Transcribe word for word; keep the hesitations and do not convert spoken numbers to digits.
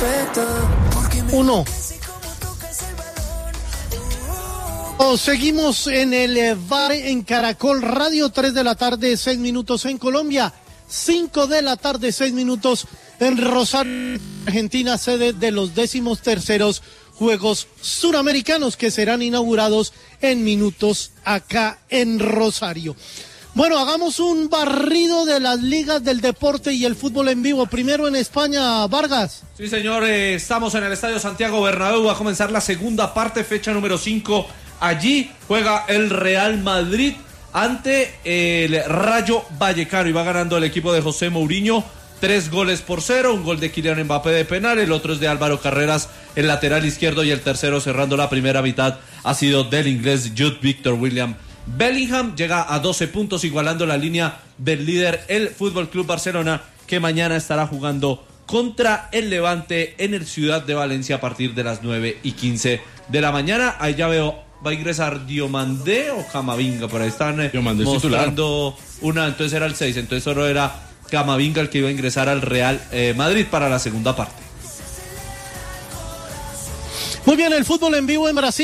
Uno. Seguimos en el V A R en Caracol Radio, tres de la tarde, seis minutos en Colombia, cinco de la tarde, seis minutos en Rosario, Argentina, sede de los décimos terceros Juegos Suramericanos que serán inaugurados en minutos acá en Rosario. Bueno, hagamos un barrido de las ligas del deporte y el fútbol en vivo. Primero en España, Vargas. Sí, señor, eh, estamos en el Estadio Santiago Bernabéu, va a comenzar la segunda parte, fecha número cinco. Allí juega el Real Madrid ante el Rayo Vallecano y va ganando el equipo de José Mourinho tres goles por cero, un gol de Kylian Mbappé de penal, el otro es de Álvaro Carreras, el lateral izquierdo, y el tercero cerrando la primera mitad ha sido del inglés Jude Victor William Bellingham. Llega a doce puntos, igualando la línea del líder, el Fútbol Club Barcelona, que mañana estará jugando contra el Levante en el Ciudad de Valencia a partir de las nueve y quince de la mañana. Ahí ya veo, va a ingresar Diomandé o Camavinga, por ahí están eh, mostrando una, entonces era el seis, entonces solo era Camavinga el que iba a ingresar al Real eh, Madrid para la segunda parte. Muy bien, el fútbol en vivo en Brasil.